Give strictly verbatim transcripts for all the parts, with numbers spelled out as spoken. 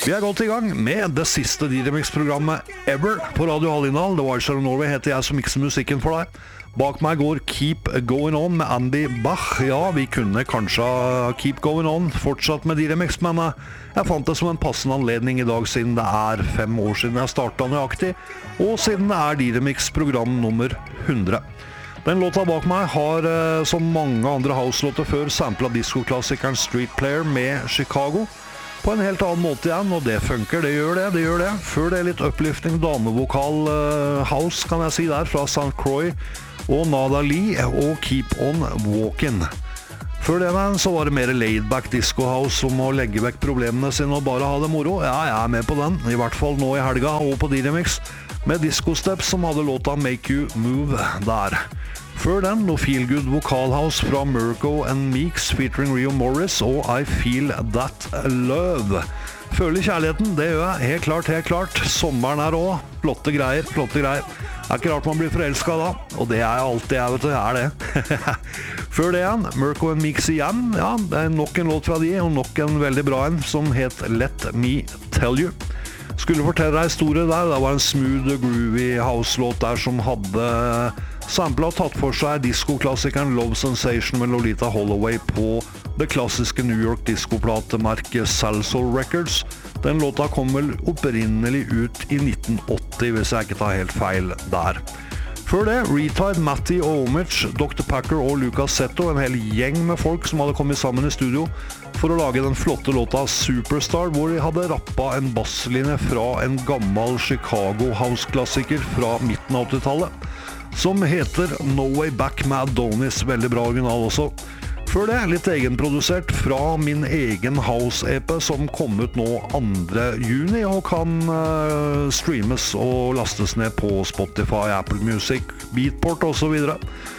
Vi er godt i gang med det siste D-Remix-programmet ever på Radio Hallingdal. The Wild Star of Norway heter jeg som mikser musikken for deg. Bak meg går Keep Going On med Andy Bach. Ja, vi kunne kanskje Keep Going On fortsatt med D-Remix, men jeg fant det som en passende anledning i dag siden det er fem år siden jeg startet nøyaktig, og siden det er D-Remix-program nummer hundre. Den låta bak meg har, som mange andre house-låter før, samplet disco-klassikeren Street Player med Chicago på en helt annen måte igjen, og det funker, det gjør det, det gjør det. Før det er litt uplifting damevokal uh, house, kan jeg si der, fra Saint Croix og Nada Lee og Keep On Walking. Før det men, så var det mer laid-back disco house som å legge vekk problemene sine og bare ha det moro. Ja, jeg er med på den, i hvert fall nå i helga og på D-Remix, med Disco Steps som hadde låta Make You Move der. Før den, noe feel-good vokalhouse fra Mirko and Meeks featuring Rio Morris og I Feel That Love. Føler kjærligheten, det gjør jeg, helt klart, helt klart. Sommeren er også, flotte greier, flotte greier. Det er ikke rart man blir forelsket da, og det er jeg alltid, jeg vet du, jeg er det. Før det igjen, Mirko and Meeks igjen, ja, det er nok en låt fra de, og nok en veldig bra en, som het Let Me Tell You. Skulle fortelle deg historie der, det var en smooth, groovy house-låt der som hadde samplet og tatt for seg disco-klassikeren Love Sensation med Lolita Holloway på det klassiske New York disco-platemerket Salsoul Records. Den låta kom vel opprinnelig ut i nitten åtti, hvis jeg ikke tar helt feil der. Før det, Retide, Matty og Omich, doktor Packer og Lucas Zetto, en hel gjeng med folk som hadde kommet sammen i studio for å lage den flotte låta Superstar, hvor de hadde rappet en basslinje fra en gammel Chicago house-klassiker fra midten av åttitallet, som heter No Way Back med Adonis, veldig bra original også. Før det, litt egenprodusert fra min egen house-E P som kom ut nå andre juni og kan uh, streames og lastes ned på Spotify, Apple Music, Beatport og så videre.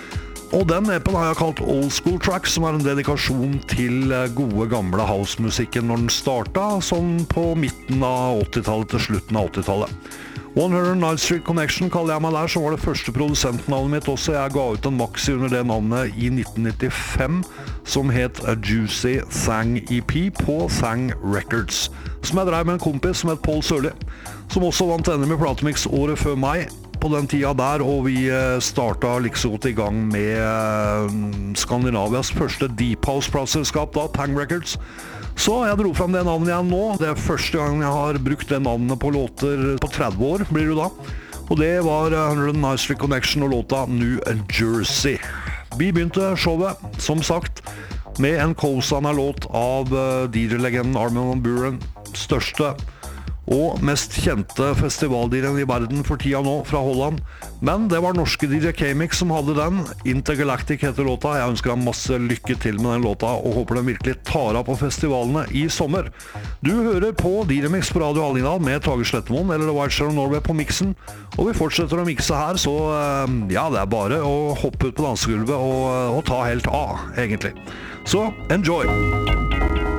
Og den E P-en har jeg kalt Old School Tracks, som er en dedikasjon til gode gamle house-musikken når den startet, sånn på midten av åttitallet til slutten av åttitallet. one hundred Night Street Connection kaller jeg meg der, som var det første produsentnavnet mitt også. Jeg ga ut en maxi under det navnet i nitten nittifem, som het A Juicy Thang E P på Thang Records, som jeg drev med en kompis som het Paul Sørli, som også vant N M i Platemix året før meg på den tida der, og vi startet liksom godt i gang med Skandinavias første Deep House-plateselskap da, Thang Records. Så jeg dro frem det navnet igjen nå. Det er første gang jeg har brukt det navnet på låter på tretti år, blir det da. Og det var one hundred Night Street Connection og låta New Jersey. Vi begynte showet, som sagt, med en Coasana-låt av D J-legenden Armin van Buuren, største og mest kjente festivaldiren i verden for tida nå, fra Holland. Men det var norske D J K-Mix som hadde den. Intergalactic heter låta. Jeg ønsker deg masse lykke til med den låta, og håper den virkelig tar av på festivalene i sommer. Du hører på D-Remix på Radio Hallingdal med Tage Slettemoen, eller The Wild Star of Norway på mixen. Og vi fortsetter å mixe her, så ja, det er bare å hoppe ut på dansegulvet og, og ta helt av, egentlig. Så, enjoy!